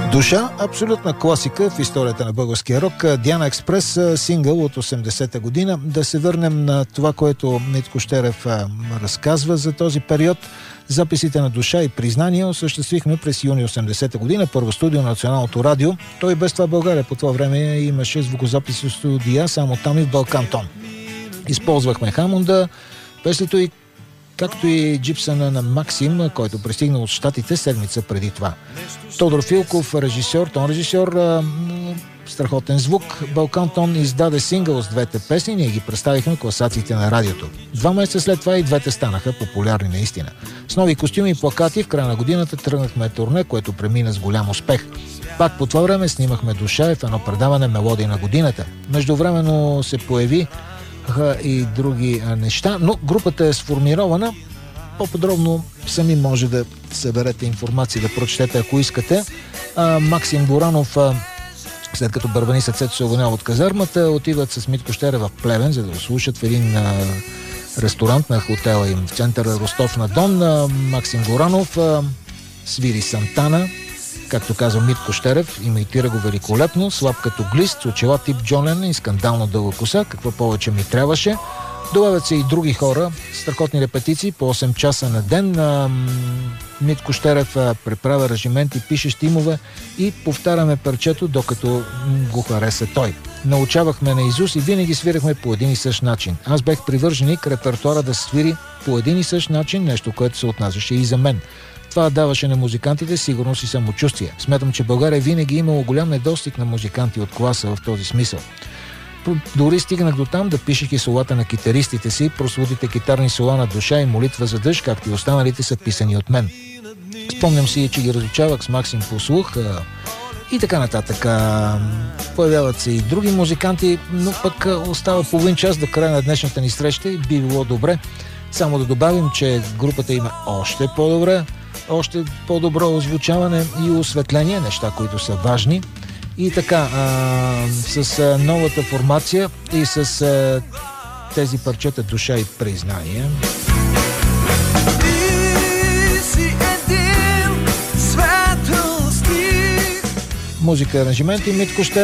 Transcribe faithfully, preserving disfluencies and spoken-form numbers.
Душа, абсолютна класика в историята на българския рок. Диана Експрес, сингъл от осемдесета година. Да се върнем на това, което Митко Щерев разказва за този период. Записите на Душа и признания осъществихме през юни осемдесета година, първо студио на Националното радио. Той без това България по това време имаше звукозаписи студия само там и в Балкантон. Използвахме Хамонда, песлито и както и джипсъна на Максим, който пристигна от Щатите седмица преди това. Тодор Филков, режисьор, тон режисьор, страхотен звук. Балкантон издаде сингъл с двете песни, ние ги представихме класациите на радиото. Два месеца след това и двете станаха популярни наистина. С нови костюми и плакати в края на годината тръгнахме турне, което премина с голям успех. Пак по това време снимахме Душа в едно предаване Мелодии на годината. Междувременно се появи и други неща, но групата е сформирована. По-подробно сами може да съберете информация, да прочетете, ако искате. А, Максим Горанов, а, след като барабанистът Цецо се уволнява от казармата, отиват с Митко Щерев в Плевен, за да слушат в един а, ресторант на хотела им в центъра Ростов на Дон. А, Максим Горанов а, свири Сантана, както казва Митко Щерев, имитира го великолепно, слаб като глист, с очила тип Джон Ленън и скандално дълга коса, какво повече ми трябваше. Добавят се и други хора, страхотни репетиции по осем часа на ден. Митко Щерев преправя режименти, пише щимове и повтаряме парчето, докато го хареса той. Научавахме на изус и винаги свирахме по един и същ начин. Аз бех привърженик репертуара да се свири по един и същ начин, нещо, което се отнасяше и за мен. Това даваше на музикантите сигурност и самочувствие. Смятам, че България винаги е имало голям недостиг на музиканти от класа в този смисъл. Дори стигнах до там да пишех и солата на китаристите си, прословутите китарни сола на Душа и Молитва за дъжд, както и останалите са писани от мен. Спомням си, че ги разучавах с Максим по слух и така нататък. Появяват се и други музиканти, но пък остава половин час до края на днешната ни среща и би било добре само да добавим, че групата има още по-добре, още по-добро озвучаване и осветление, неща, които са важни. И така, а, с а, новата формация и с а, тези парчета Душа и признание. Музика, аранжименти, Митко Щерев.